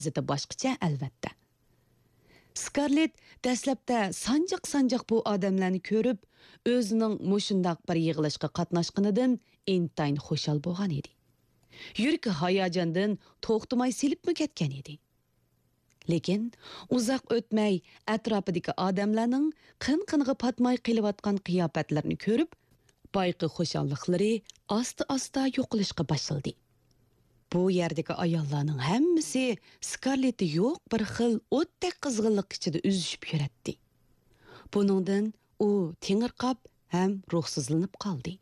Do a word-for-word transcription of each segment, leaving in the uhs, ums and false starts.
zıtı başqacha albatta. Scarlett dastlabda sanjaq-sanjaq bu odamlarni ko'rib, o'zining mushundaq bir yig'ilishga qatnashganidan intayin xushal bo'lgan edi. Yuragi hayajondan to'xtamay silibmi ketgan edi. Lekin uzoq o'tmay atrofidagi odamlarning qin-qiniga patmay qilayotgan qiyofatlarini ko'rib, bayqi xushalliqlari asta-asta yo'qolishga boshladi. Bu yerdagi ayollarning hammasi Scarlett'i yo'q bir xil o'tdek qizg'inlik ichida üzüşib yuradi. Buningdan u tingirqab ham ruhsizlanib qoldi.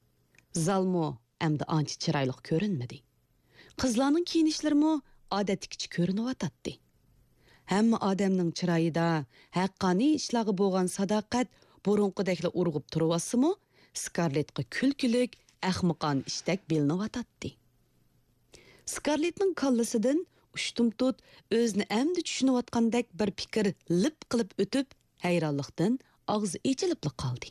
Zalmo endi ancha chiroyli ko'rinmadi. Qizlarning kiyinishlari odatdagicha ko'rinyotdi. Hamma odamning chiroyida haqqoniy ishlarga bo'lgan sadoqat burunqidekla urg'ib turibsimi, Scarlett'ga kulkilik, ahmoqon ishdek bilinyotdi. Scarlett'ning kallasidan ushtumtut o'zini amdi tushunayotgandek bir fikr lip qilib o'tib, hayronlikdan og'zi echilib qoldi.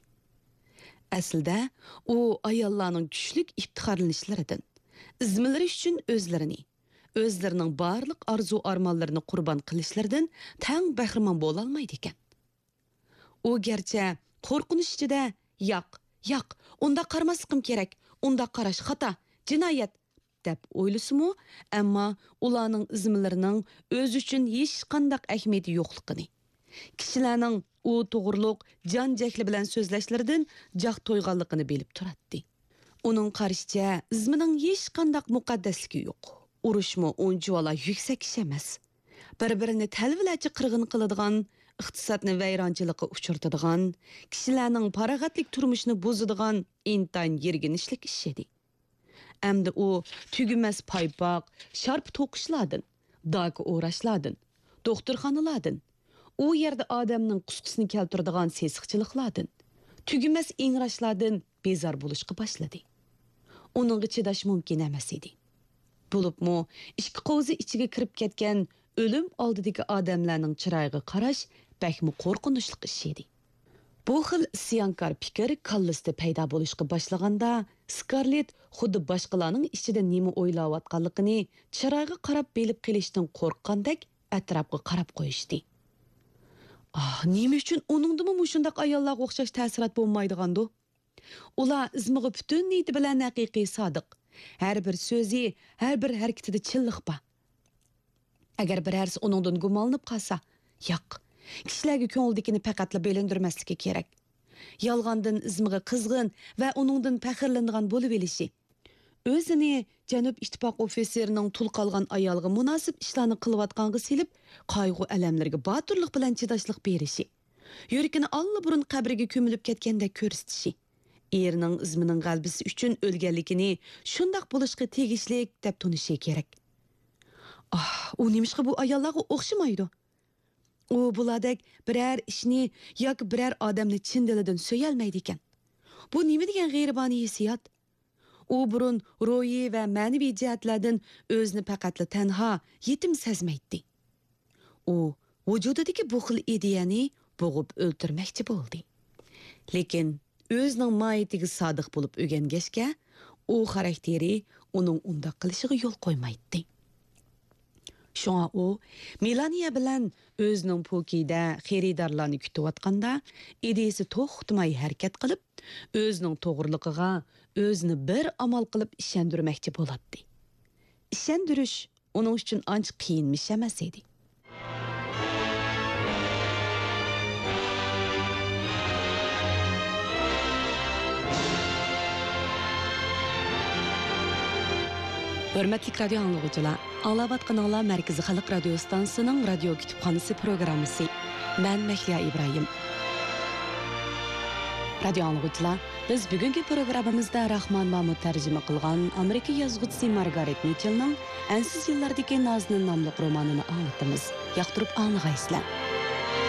Aslida u ayollarning kuchlik iftixorlanishlaridan, izmlari uchun o'zlarini, o'zlarining barliq orzu-armonlarini qurbon qilishlaridan tang bahramon bo'la olmaydi ekan. U garchi qo'rqinish ichida yo'q, yo'q, unda qaramasligim kerak, unda qarash xato, jinoyat deb o'ylasimu, ammo ularning izmlarining o'z uchun hech qanday ahamiyati yo'qligini, kishilarning u to'g'riliq jon-jakli bilan so'zlashlaridan joq to'yganligini bilib turadi. Uning qarashicha, izmining hech qanday muqaddasligi yo'q. Urushmi unchivala yuksak ish emas. Bir-birini talvilachi qirg'in qiladigan, iqtisodni vayronchilikka uchirtadigan, kishilarning parag'atlik turmushini buzadigan intayin yerginishlik ish edi. Amdi u tugumas paypoq, sharp to'qishlardan, dak o'rashlardan, doktorxonalardan, u yerda odamning qusqisini keltiradigan sesiqchiliklardan, tugumas ingrashlardan bezor bo'lishga boshladi. Uningga chidash mumkin emas edi. Bo'libmi, ikki qo'zi ichiga kirib ketgan o'lim oldidagi odamlarning chiroyiga qarash bakmi qo'rqinchli ish edi. Bu xil isyonkor fikr kallasida paydo bo'lishga boshlaganda, Scarlett xuddi boshqalarning ichida nima o'ylayotganligini chiroyiga qarab bilib qilishdan qo'rqqandek atrofga qarab qo'yishdi. Ah, nima uchun uningdimi mushundaq ayollarga o'xshash ta'sirat bo'lmaydigandi? Ular izmiga butun niyati bilan haqiqiy sodiq. Har bir so'zi, har bir harakatida chilliq bor. Agar birarsi uningdan gumonlanib qolsa, yo'q. Kishilarga ko'ngildikini faqatla bilindirmasligi kerak. Yolg'ondan izmiga qizg'in va uningdan faxrlanadigan bo'lib elishi, o'zini Janub ittifoq ofitserining tul qolgan ayolga munosib ishlarni qilayotganiga silib, qayg'u alamlarga botirlik bilan chidashlik berishi, yuragini allaburun qabriga ko'milib ketgandek ko'rsatishi, erining izmining g'albisi uchun o'lganligini shundoq bo'lishga tegishlik deb tunishi kerak. Ah, u nimishqa bu ayollarga o'xshamaydi. U buladek birər ishni yoki birər odamni chin dilidan so'yolmaydi ekan. Bu nima degan g'ayriboniy hissiyot? U burun ro'yi va ma'naviy jihatlardan o'zini faqatla tanho, yetim sezmaydi. U vujudidagi bu xil ideyani bo'g'ib o'ltirmoqchi bo'ldi. Lekin o'zining moyitiga sodiq bo'lib o'rgangachga, u xarakteri uning undaq qilishiga yo'l qo'ymaydi. Şoňa o Melania bilan özünün pokida xeridorlarni kutayotganda, ideyasi to'xtamay harakat qilib, o'zining to'g'riligiga o'zini bir amal qilib ishondirmoqchi bo'ladi. Ishontirish uning uchun ancha qiyinmish emas edi. Hörmətli radio anlıqçılar, anlavatqanlar Mərkəzi Xalq Radio Stansiyasının radio kütüpxanası proqramısı. Mən Məhliya İbrahim. Radio anlıqçılar, biz bugünkü proqramımızda Rahman Mahmud tərcümə qılğan Amerika yazğıçısı Margaret Mitchell'ның Ensiz yıllardaki Nazlı namlıq romanını anlatımız. Yaqtırıb anlığaysızlar.